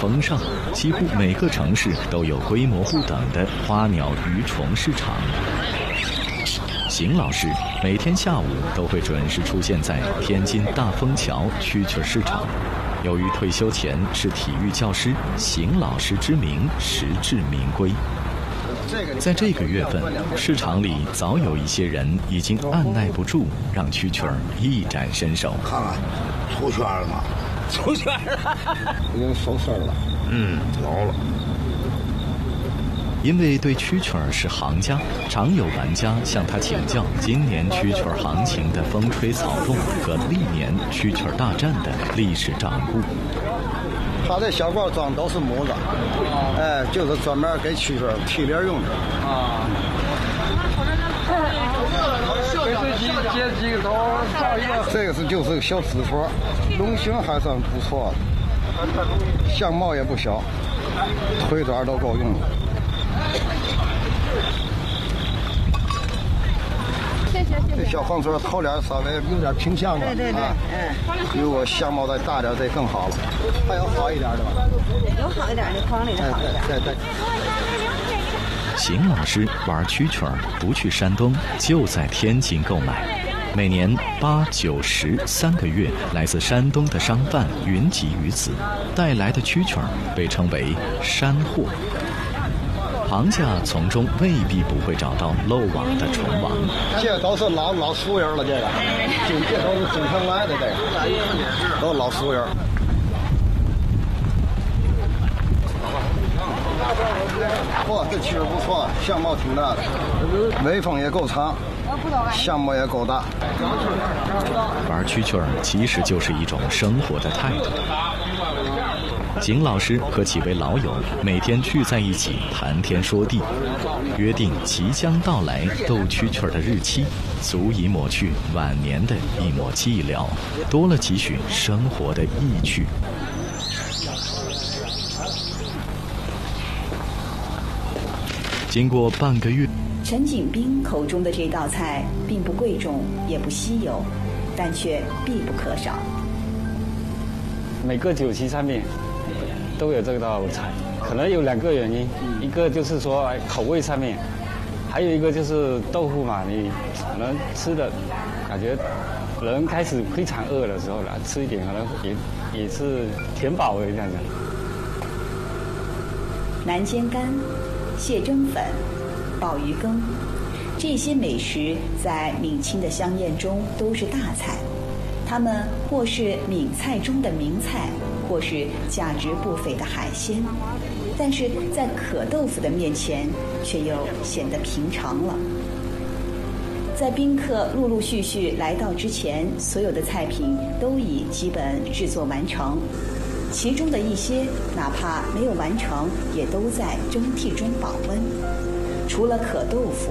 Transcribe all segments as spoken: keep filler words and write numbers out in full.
风尚，几乎每个城市都有规模不等的花鸟鱼虫市场。邢老师每天下午都会准时出现在天津大枫桥蛐蛐市场。由于退休前是体育教师，邢老师之名实至名归。在这个月份，市场里早有一些人已经按耐不住，让蛐蛐儿一展身手。 看看，出圈了吗？ 出圈了， 已经收事儿了。 嗯， 老了。 因为对蛐蛐儿是行家，常有玩家向他请教今年蛐蛐儿行情的风吹草动和历年蛐蛐儿大战的历史掌故。 他这小罐装都是模子，哎，就是专门给蛐蛐儿提帘用的。啊。这个是就是个小纸佛，龙形还算不错的，相貌也不小，腿爪都够用的。这小黄嘴头脸稍微有点平向了， 对对对， 哎，如果相貌再大点，这更好了。还有好一点的吗？ 有好一点的，框里的好一点。 对对。 邢老师玩蛐蛐儿不去山东，就在天津购买。每年八、九、十三个月，来自山东的商贩云集于此，带来的蛐蛐儿被称为山货。行家从中未必不会找到漏网的虫王。 这都是老老熟人了，这个，这这都是经常来的，这个，都是老熟人。嚯，这蛐儿不错，相貌挺大的，尾风也够长，相貌也够大。 玩蛐蛐儿其实就是一种生活的态度。邢老师和几位老友每天聚在一起谈天说地，约定即将到来斗蛐蛐儿的日期，足以抹去晚年的一抹寂寥，多了几许生活的意趣。经过半个月， 陈景斌口中的这道菜并不贵重，也不稀有，但却必不可少。 每个酒席上面都有这道菜，可能有两个原因，一个就是说口味上面，还有一个就是豆腐嘛，你可能吃的感觉人开始非常饿的时候了，吃一点可能也也是填饱了这样子。 南煎干、蟹蒸粉、鲍鱼羹，这些美食在闽清的香宴中都是大菜，它们或是闽菜中的名菜，或是价值不菲的海鲜，但是在可豆腐的面前却又显得平常了。在宾客陆陆续续来到之前，所有的菜品都已基本制作完成，其中的一些哪怕没有完成，也都在蒸屉中保温。除了可豆腐，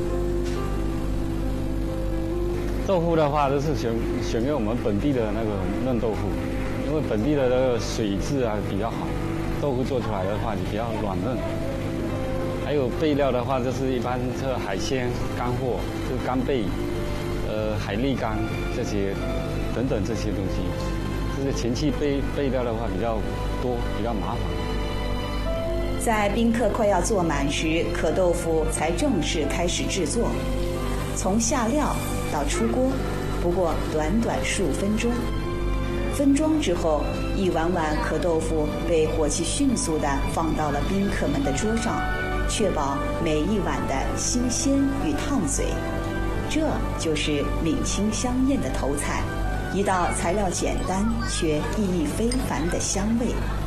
豆腐的话都是选选用我们本地的那个嫩豆腐，因为本地的那个水质啊比较好，豆腐做出来的话就比较软嫩。还有备料的话，就是一般这海鲜干货，就是干贝、呃海蛎干这些等等这些东西。这个前期备备料的话比较多，比较麻烦。 在宾客快要坐满时，可豆腐才正式开始制作，从下料到出锅，不过短短十五分钟。分装之后，一碗碗可豆腐被火气迅速地放到了宾客们的桌上，确保每一碗的新鲜与烫嘴。这就是闽清香宴的头菜，一道材料简单却意义非凡的香味。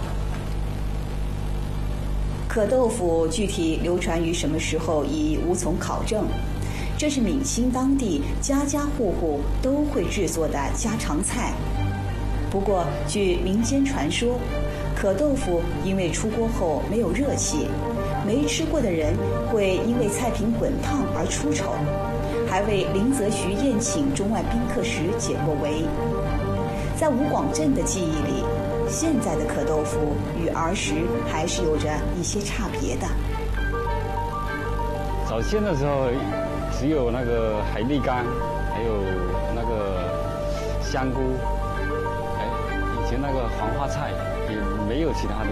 可豆腐具体流传于什么时候已无从考证，这是闽清当地家家户户都会制作的家常菜。不过据民间传说，可豆腐因为出锅后没有热气，没吃过的人会因为菜品滚烫而出丑，还为林则徐宴请中外宾客时解过围。在吴广镇的记忆里，现在的可豆腐与儿时还是有着一些差别的。 早先的时候只有那个海蛎干，还有那个香菇，哎，以前那个黄花菜也没有其他的。